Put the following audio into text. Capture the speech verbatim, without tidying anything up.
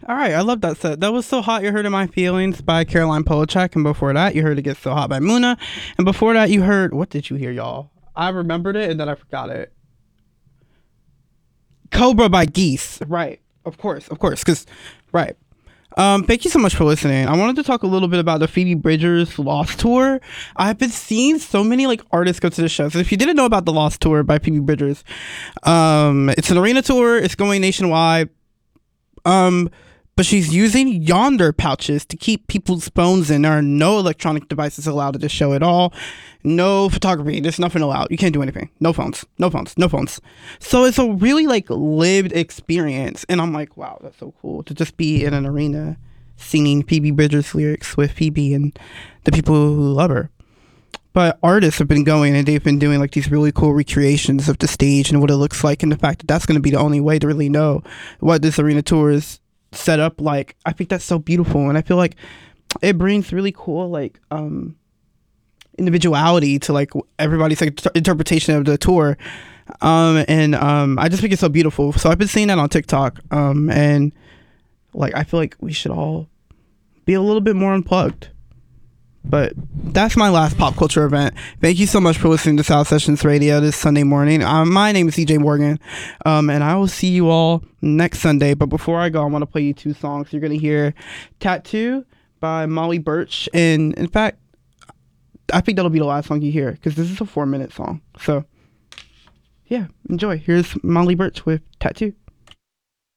All right, I love that set. That was So Hot You Heard of My Feelings by Caroline Polachek. And before that, you heard It Gets So Hot by Muna. And before that, you heard, what did you hear, y'all? I remembered it and then I forgot it. Cobra by Geese. Right. Of course, of course. Because, right. Um, thank you so much for listening. I wanted to talk a little bit about the Phoebe Bridgers Lost Tour. I've been seeing so many like artists go to the show. So if you didn't know about the Lost Tour by Phoebe Bridgers, um, it's an arena tour. It's going nationwide. Um, but she's using Yonder pouches to keep people's phones in. There are no electronic devices allowed at the show at all. No photography. There's nothing allowed. You can't do anything. No phones. No phones. No phones. So it's a really like lived experience. And I'm like, wow, that's so cool to just be in an arena singing Phoebe Bridgers lyrics with Phoebe and the people who love her. But artists have been going and they've been doing like these really cool recreations of the stage and what it looks like, and the fact that that's going to be the only way to really know what this arena tour is set up like. I think that's so beautiful, and I feel like it brings really cool like um individuality to like everybody's like t- interpretation of the tour, um and um I just think it's so beautiful. So I've been seeing that on TikTok, um and like I feel like we should all be a little bit more unplugged. But that's my last pop culture event. Thank you so much for listening to South Sessions Radio this Sunday morning. Um, my name is E J Morgan, um, and I will see you all next Sunday. But before I go, I want to play you two songs. You're going to hear Tattoo by Molly Birch. And in fact, I think that'll be the last song you hear because this is a four minute song. So, yeah, enjoy. Here's Molly Birch with Tattoo.